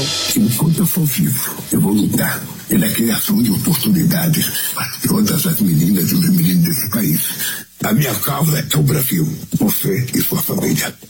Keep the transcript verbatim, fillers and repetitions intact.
Enquanto eu for vivo, eu vou lutar pela criação de oportunidades para todas as meninas e os meninos desse país. A minha causa é o Brasil, você e sua família.